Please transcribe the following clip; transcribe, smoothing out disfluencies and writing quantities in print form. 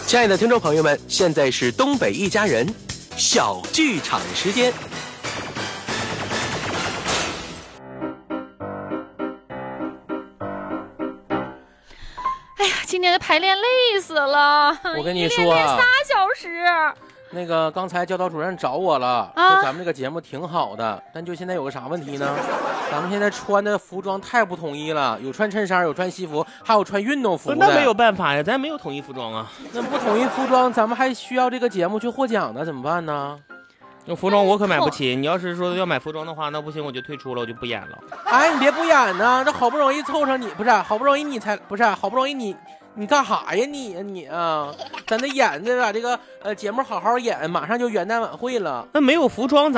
亲爱的听众朋友们，现在是东北一家人小剧场时间。 哎呀，今天的排练累死了！ 我跟你说， 一练3小时。 那个刚才教导主任找我了，说咱们这个节目挺好的，但就现在有个啥问题呢？咱们现在穿的服装太不统一了，有穿衬衫，有穿西服，还有穿运动服的。 那没有办法呀，咱没有统一服装啊。 那不统一服装，咱们还需要这个节目去获奖呢，怎么办呢？ 那服装我可买不起，你要是说要买服装的话，那不行，我就退出了，我就不演了。 哎，你别不演呢，这好不容易凑上你，不是好不容易你才不是好不容易你干啥呀你啊？咱得演的把这个节目好好演，马上就元旦晚会了。 那没有服装